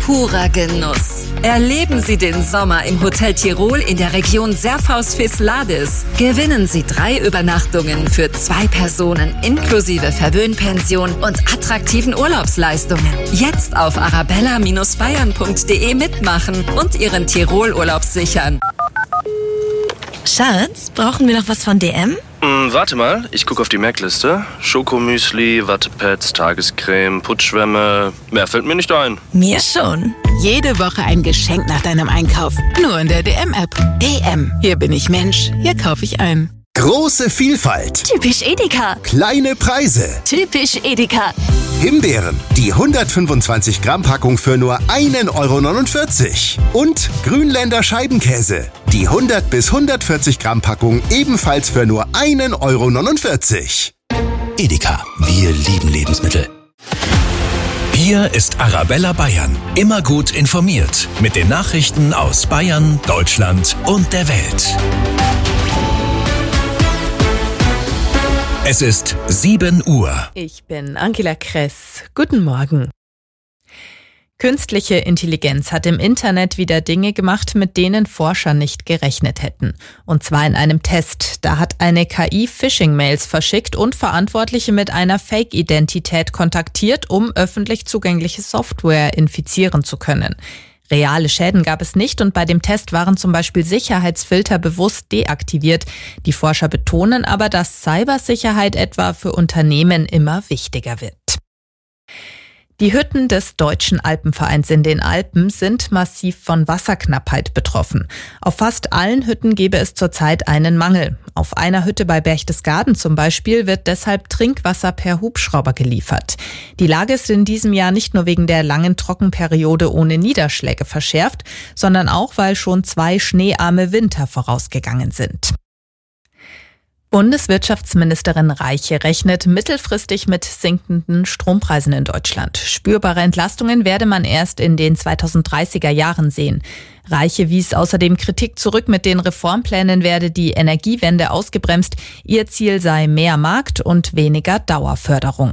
purer Genuss. Erleben Sie den Sommer im Hotel Tirol in der Region Serfaus-Fisladis. Gewinnen Sie 3 Übernachtungen für 2 Personen inklusive Verwöhnpension und attraktiven Urlaubsleistungen. Jetzt auf arabella-bayern.de mitmachen und Ihren Tirol-Urlaub sichern. Schatz, brauchen wir noch was von DM? Warte mal, ich gucke auf die Merkliste. Schokomüsli, Wattepads, Tagescreme, Putzschwämme. Mehr fällt mir nicht ein. Mir schon. Jede Woche ein Geschenk nach deinem Einkauf. Nur in der DM-App. DM. Hier bin ich Mensch. Hier kaufe ich ein. Große Vielfalt. Typisch Edeka. Kleine Preise. Typisch Edeka. Himbeeren, die 125 Gramm Packung für nur 1,49 €. Und Grünländer Scheibenkäse, die 100 bis 140 Gramm Packung ebenfalls für nur 1,49 €. Edeka, wir lieben Lebensmittel. Hier ist Arabella Bayern. Immer gut informiert mit den Nachrichten aus Bayern, Deutschland und der Welt. Es ist 7 Uhr. Ich bin Angela Kress. Guten Morgen. Künstliche Intelligenz hat im Internet wieder Dinge gemacht, mit denen Forscher nicht gerechnet hätten. Und zwar in einem Test. Da hat eine KI Phishing-Mails verschickt und Verantwortliche mit einer Fake-Identität kontaktiert, um öffentlich zugängliche Software infizieren zu können. Reale Schäden gab es nicht und bei dem Test waren zum Beispiel Sicherheitsfilter bewusst deaktiviert. Die Forscher betonen aber, dass Cybersicherheit etwa für Unternehmen immer wichtiger wird. Die Hütten des Deutschen Alpenvereins in den Alpen sind massiv von Wasserknappheit betroffen. Auf fast allen Hütten gebe es zurzeit einen Mangel. Auf einer Hütte bei Berchtesgaden zum Beispiel wird deshalb Trinkwasser per Hubschrauber geliefert. Die Lage ist in diesem Jahr nicht nur wegen der langen Trockenperiode ohne Niederschläge verschärft, sondern auch, weil schon 2 schneearme Winter vorausgegangen sind. Bundeswirtschaftsministerin Reiche rechnet mittelfristig mit sinkenden Strompreisen in Deutschland. Spürbare Entlastungen werde man erst in den 2030er Jahren sehen. Reiche wies außerdem Kritik zurück, mit den Reformplänen werde die Energiewende ausgebremst. Ihr Ziel sei mehr Markt und weniger Dauerförderung.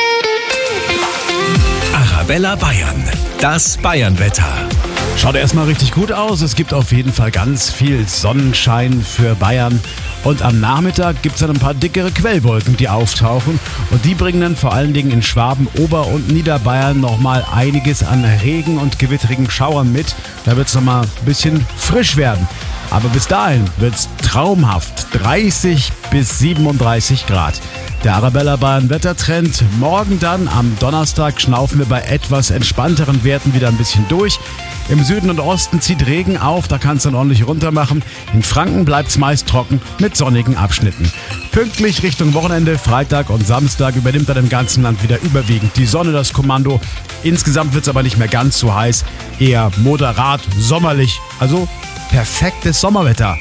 Arabella Bayern, das Bayernwetter. Schaut erstmal richtig gut aus. Es gibt auf jeden Fall ganz viel Sonnenschein für Bayern. Und am Nachmittag gibt es dann ein paar dickere Quellwolken, die auftauchen. Und die bringen dann vor allen Dingen in Schwaben, Ober- und Niederbayern nochmal einiges an Regen und gewittrigen Schauern mit. Da wird es nochmal ein bisschen frisch werden. Aber bis dahin wird es traumhaft. 30 bis 37 Grad. Der Arabella Bayern Wettertrend. Morgen dann am Donnerstag schnaufen wir bei etwas entspannteren Werten wieder ein bisschen durch. Im Süden und Osten zieht Regen auf, da kann es dann ordentlich runter machen. In Franken bleibt es meist trocken mit sonnigen Abschnitten. Pünktlich Richtung Wochenende, Freitag und Samstag übernimmt dann im ganzen Land wieder überwiegend die Sonne das Kommando. Insgesamt wird es aber nicht mehr ganz so heiß, eher moderat sommerlich, also perfektes Sommerwetter.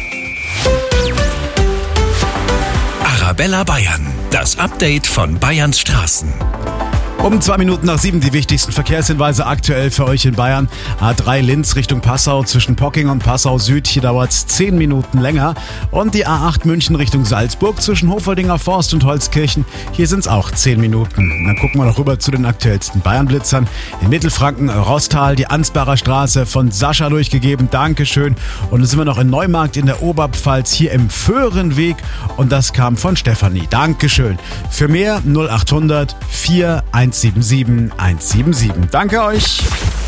Arabella Bayern, das Update von Bayerns Straßen. Um 2 Minuten nach 7 die wichtigsten Verkehrshinweise aktuell für euch in Bayern. A3 Linz Richtung Passau zwischen Pocking und Passau Süd. Hier dauert es 10 Minuten länger. Und die A8 München Richtung Salzburg zwischen Hofoldinger Forst und Holzkirchen. Hier sind es auch 10 Minuten. Dann gucken wir noch rüber zu den aktuellsten Bayern-Blitzern. In Mittelfranken Rostal, die Ansbacher Straße von Sascha durchgegeben. Dankeschön. Und dann sind wir noch in Neumarkt in der Oberpfalz hier im Föhrenweg. Und das kam von Stefanie. Dankeschön. Für mehr 0800 4177 177. Danke euch.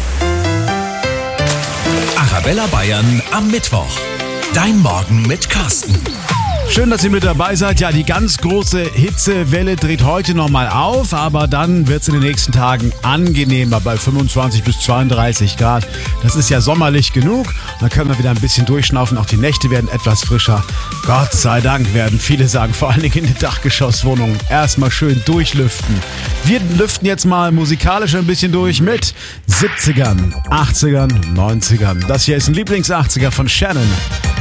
Arabella Bayern am Mittwoch. Dein Morgen mit Carsten. Schön, dass ihr mit dabei seid. Ja, die ganz große Hitzewelle dreht heute nochmal auf, aber dann wird es in den nächsten Tagen angenehmer bei 25 bis 32 Grad. Das ist ja sommerlich genug. Dann können wir wieder ein bisschen durchschnaufen. Auch die Nächte werden etwas frischer. Gott sei Dank werden viele sagen, vor allen Dingen in den Dachgeschosswohnungen, erstmal schön durchlüften. Wir lüften jetzt mal musikalisch ein bisschen durch mit 70ern, 80ern, 90ern. Das hier ist ein Lieblings-80er von Shannon.